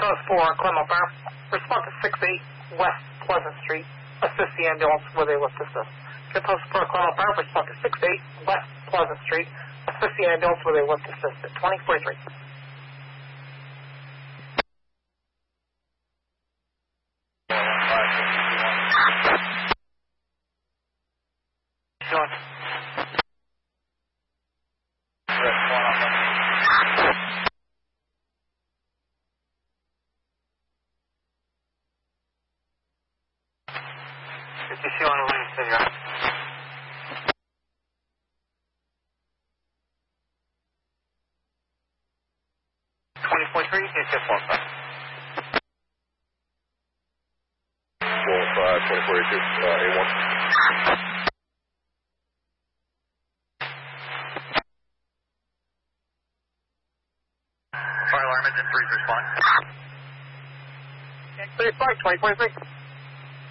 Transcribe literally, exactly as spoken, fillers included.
Coast four, Clement Fire. Respond to six eight West Pleasant Street. Assist the ambulance with a lift assist. Air Coast four, Clement Fire. Respond to six eight West Pleasant Street. Assist the ambulance with a lift assist at twenty forty-three. fifty-two on William City, right? twenty forty-three, it's just one five. one five, twenty forty-two, uh, A one. Fire alarm engine three, respond. three five, twenty forty-three.